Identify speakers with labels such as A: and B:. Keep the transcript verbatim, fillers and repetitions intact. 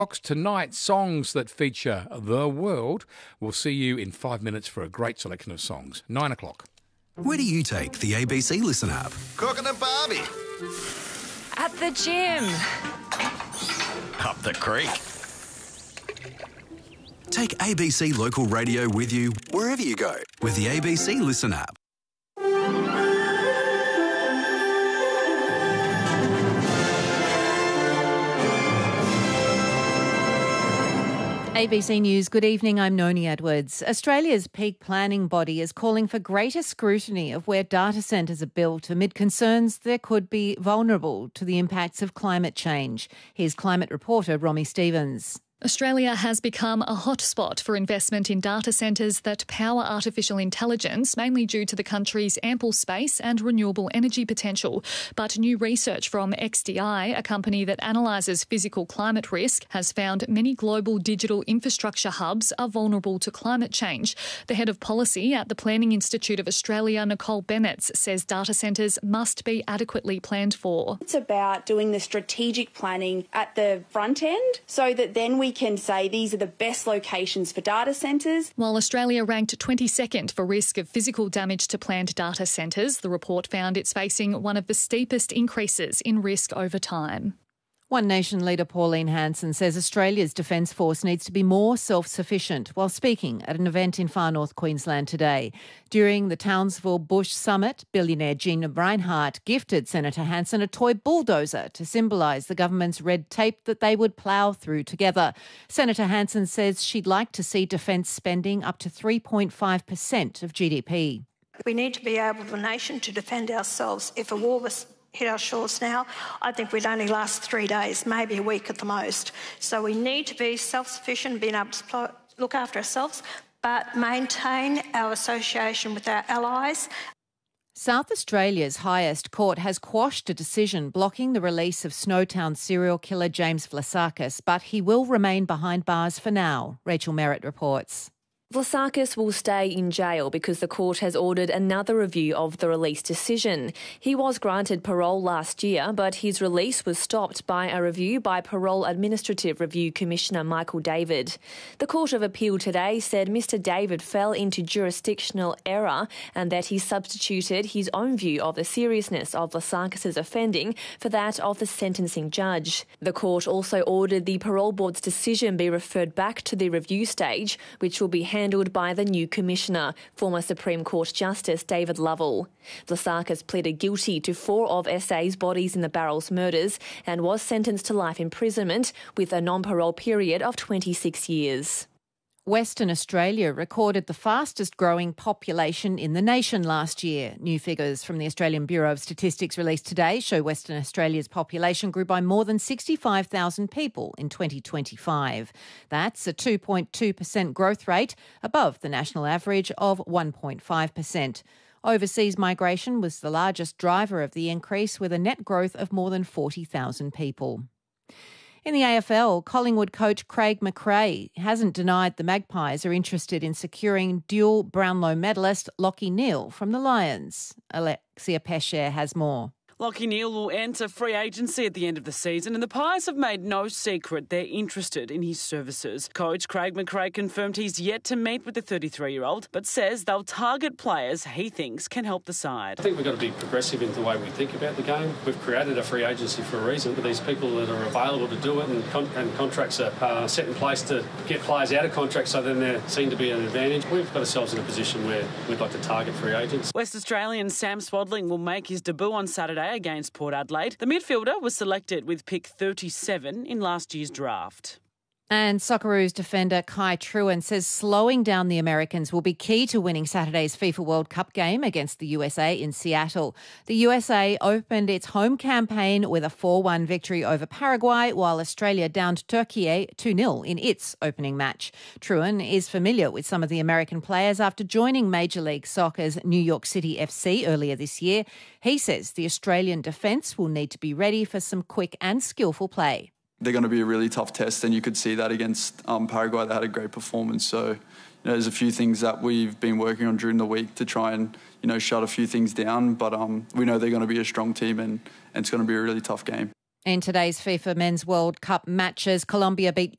A: Tonight, songs that feature the world. We'll see you in five minutes for a great selection of songs. Nine o'clock.
B: Where do you take the A B C Listen app?
C: Cooking at Barbie.
D: At the gym.
C: Up the creek.
B: Take A B C Local Radio with you wherever you go with the A B C Listen app.
E: A B C News, good evening, I'm Noni Edwards. Australia's peak planning body is calling for greater scrutiny of where data centres are built amid concerns they could be vulnerable to the impacts of climate change. Here's climate reporter Romy Stevens.
F: Australia has become a hotspot for investment in data centres that power artificial intelligence, mainly due to the country's ample space and renewable energy potential. But new research from X D I, a company that analyses physical climate risk, has found many global digital infrastructure hubs are vulnerable to climate change. The head of policy at the Planning Institute of Australia, Nicole Bennett, says data centres must be adequately planned for.
G: It's about doing the strategic planning at the front end so that then we can say these are the best locations for data centres.
F: While Australia ranked twenty-second for risk of physical damage to planned data centres, the report found it's facing one of the steepest increases in risk over time.
E: One Nation leader Pauline Hanson says Australia's Defence Force needs to be more self-sufficient while speaking at an event in far north Queensland today. During the Townsville Bush Summit, billionaire Gina Reinhart gifted Senator Hanson a toy bulldozer to symbolise the government's red tape that they would plough through together. Senator Hanson says she'd like to see defence spending up to three point five percent of G D P.
H: We need to be able, the nation, to defend ourselves. If a war was hit our shores now, I think we'd only last three days, maybe a week at the most. So we need to be self-sufficient, being able to look after ourselves, but maintain our association with our allies.
E: South Australia's highest court has quashed a decision blocking the release of Snowtown serial killer James Vlasakis, but he will remain behind bars for now. Rachel Merritt reports.
D: Vlasakis will stay in jail because the court has ordered another review of the release decision. He was granted parole last year, but his release was stopped by a review by Parole Administrative Review Commissioner Michael David. The Court of Appeal today said Mister David fell into jurisdictional error and that he substituted his own view of the seriousness of Vlasakis' offending for that of the sentencing judge. The court also ordered the parole board's decision be referred back to the review stage, which will be handled handled by the new Commissioner, former Supreme Court Justice David Lovell. Vlasakis pleaded guilty to four of S A's bodies in the Barrels murders and was sentenced to life imprisonment with a non-parole period of twenty-six years.
E: Western Australia recorded the fastest growing population in the nation last year. New figures from the Australian Bureau of Statistics released today show Western Australia's population grew by more than sixty-five thousand people in twenty twenty-five. That's a two point two percent growth rate, above the national average of one point five percent. Overseas migration was the largest driver of the increase, with a net growth of more than forty thousand people. In the A F L, Collingwood coach Craig McRae hasn't denied the Magpies are interested in securing dual Brownlow medalist Lachie Neale from the Lions. Alexia Pesce has more.
I: Lachie Neale will enter free agency at the end of the season, and the Pies have made no secret they're interested in his services. Coach Craig McRae confirmed he's yet to meet with the thirty-three-year-old, but says they'll target players he thinks can help the side.
J: I think we've got to be progressive in the way we think about the game. We've created a free agency for a reason, but these people that are available to do it, and, con- and contracts are uh, set in place to get players out of contracts, so then they're seen to be an advantage. We've got ourselves in a position where we'd like to target free agents.
I: West Australian Sam Swadling will make his debut on Saturday against Port Adelaide. The midfielder was selected with pick thirty-seven in last year's draft.
E: And Socceroos defender Kai Truen says slowing down the Americans will be key to winning Saturday's FIFA World Cup game against the U S A in Seattle. The U S A opened its home campaign with a four one victory over Paraguay, while Australia downed Turkey two nil in its opening match. Truen is familiar with some of the American players after joining Major League Soccer's New York City F C earlier this year. He says the Australian defence will need to be ready for some quick and skillful play.
K: They're going to be a really tough test, and you could see that against um, Paraguay. They had a great performance. So, you know, there's a few things that we've been working on during the week to try and, you know, shut a few things down. But um, we know they're going to be a strong team, and, and it's going to be a really tough game.
E: In today's FIFA Men's World Cup matches, Colombia beat